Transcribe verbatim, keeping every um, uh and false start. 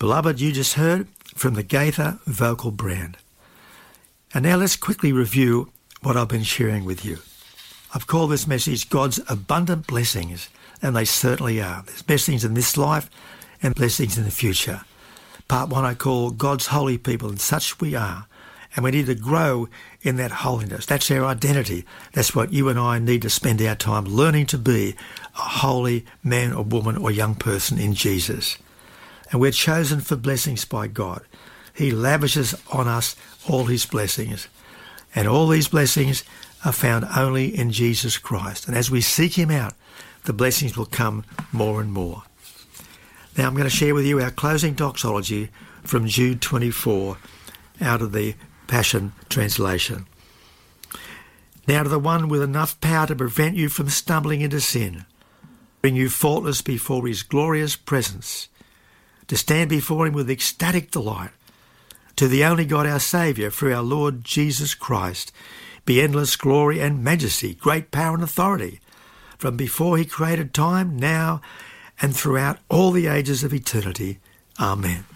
Beloved, you just heard from the Gaither vocal brand. And now let's quickly review what I've been sharing with you. I've called this message God's Abundant Blessings, and they certainly are. There's blessings in this life and blessings in the future. Part one I call God's Holy People, and such we are. And we need to grow in that holiness. That's our identity. That's what you and I need to spend our time learning to be, a holy man or woman or young person in Jesus. And we're chosen for blessings by God. He lavishes on us all his blessings. And all these blessings are found only in Jesus Christ. And as we seek him out, the blessings will come more and more. Now I'm going to share with you our closing doxology from Jude twenty-four out of the Passion Translation. Now to the one with enough power to prevent you from stumbling into sin, bring you faultless before his glorious presence, to stand before him with ecstatic delight, to the only God our Saviour, through our Lord Jesus Christ, be endless glory and majesty, great power and authority, from before he created time, now, and throughout all the ages of eternity. Amen.